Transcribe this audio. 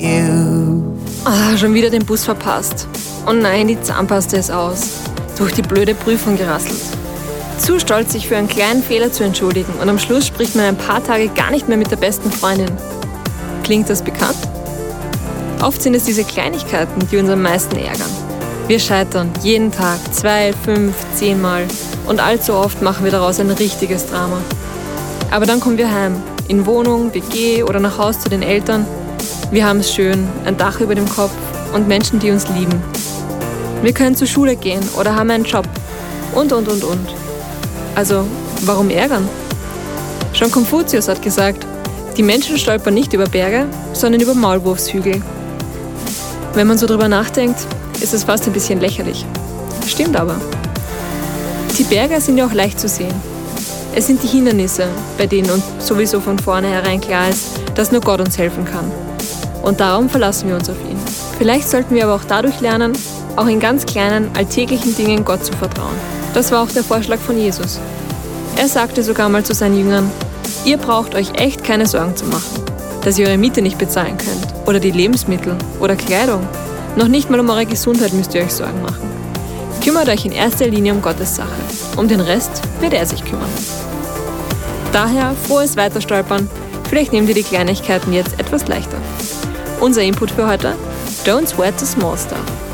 Schon wieder den Bus verpasst. Und nein, die Zahnpasta ist aus. Durch die blöde Prüfung gerasselt. Zu stolz, sich für einen kleinen Fehler zu entschuldigen und am Schluss spricht man ein paar Tage gar nicht mehr mit der besten Freundin. Klingt das bekannt? Oft sind es diese Kleinigkeiten, die uns am meisten ärgern. Wir scheitern jeden Tag 2, 5, 10 Mal und allzu oft machen wir daraus ein richtiges Drama. Aber dann kommen wir heim, in Wohnung, WG oder nach Haus zu den Eltern. Wir haben es schön, ein Dach über dem Kopf und Menschen, die uns lieben. Wir können zur Schule gehen oder haben einen Job und. Also, warum ärgern? Schon Konfuzius hat gesagt, die Menschen stolpern nicht über Berge, sondern über Maulwurfshügel. Wenn man so drüber nachdenkt, ist es fast ein bisschen lächerlich. Stimmt aber. Die Berge sind ja auch leicht zu sehen. Es sind die Hindernisse, bei denen uns sowieso von vornherein klar ist, dass nur Gott uns helfen kann. Und darum verlassen wir uns auf ihn. Vielleicht sollten wir aber auch dadurch lernen, auch in ganz kleinen, alltäglichen Dingen Gott zu vertrauen. Das war auch der Vorschlag von Jesus. Er sagte sogar mal zu seinen Jüngern, ihr braucht euch echt keine Sorgen zu machen, dass ihr eure Miete nicht bezahlen könnt oder die Lebensmittel oder Kleidung. Noch nicht mal um eure Gesundheit müsst ihr euch Sorgen machen. Kümmert euch in erster Linie um Gottes Sache. Um den Rest wird er sich kümmern. Daher frohes Weiterstolpern. Vielleicht nehmt ihr die Kleinigkeiten jetzt etwas leichter. Unser Input für heute? Don't sweat the small stuff.